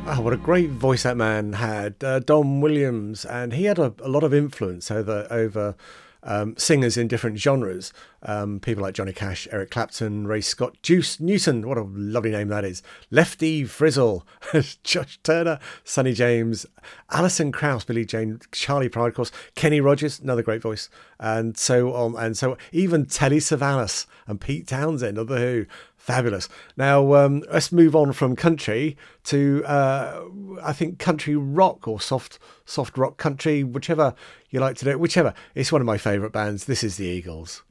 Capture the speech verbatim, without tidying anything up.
Oh, what a great voice that man had, uh, Don Williams, and he had a, a lot of influence over over um, singers in different genres. Um, people like Johnny Cash, Eric Clapton, Ray Scott, Juice Newton, what a lovely name that is, Lefty Frizzle, Josh Turner, Sonny James, Alison Krauss, Billie Jean, Charlie Pride, of course, Kenny Rogers, another great voice, and so on, and so even Telly Savalas and Pete Townsend of The Who. Fabulous. Now, um, let's move on from country to, uh, I think, country rock or soft soft rock country, whichever you like to do it, whichever. It's one of my favourite bands. This is the Eagles.